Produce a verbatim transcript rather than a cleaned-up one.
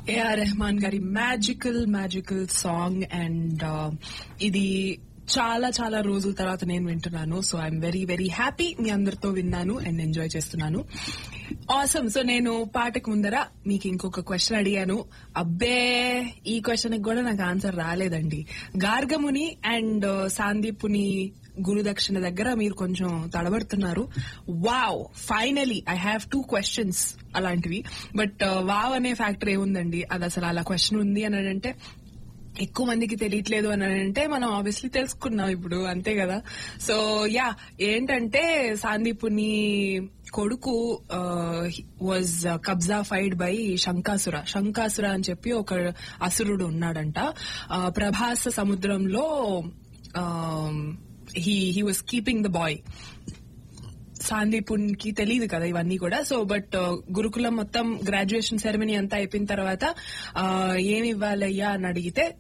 AR Rahman గారి magical magical song. And ఇది చాలా చాలా రోజుల తర్వాత నేను వింటున్నాను. So I'm very very happy మీ అందరితో విన్నాను అండ్ ఎంజాయ్ చేస్తున్నాను. ఆసమ్. సో నేను పాటకు ముందర మీకు ఇంకొక క్వశ్చన్ అడిగాను. అబ్బే ఈ క్వశ్చన్ కి కూడా నాకు ఆన్సర్ రాలేదండి. గార్గముని అండ్ సాందీపుని గురుదక్షిణ దగ్గర మీరు కొంచెం తడబడుతున్నారు. Wow, finally I have two questions అలాంటివి. బట్ వావ్ అనే ఫ్యాక్టర్ ఏముందండి, అది అసలు అలా క్వశ్చన్ ఉంది అని అంటే ఎక్కువ మందికి తెలియట్లేదు అని అంటే మనం ఆబ్వియస్లీ తెలుసుకున్నాం ఇప్పుడు, అంతే కదా. సో యా, ఏంటంటే సాందీపుని కొడుకు వాజ్ కబ్జా ఫైడ్ బై శంకాసుర. శంకాసుర అని చెప్పి ఒక అసురుడు ఉన్నాడంట. ప్రభాస సముద్రంలో he he was keeping the boy. సాందీపునికి తెలియదు కదా ఇవన్నీ కూడా. సో బట్ గురుకులం మొత్తం గ్రాడ్యుయేషన్ సెరమనీ అంతా అయిపోయిన తర్వాత ఏమి ఇవ్వాలయ్యా అని అడిగితే